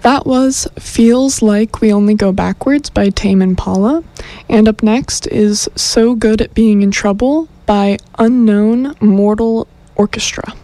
That was Feels Like We Only Go Backwards by Tame Impala. And up next is So Good at Being in Trouble by Unknown Mortal Orchestra.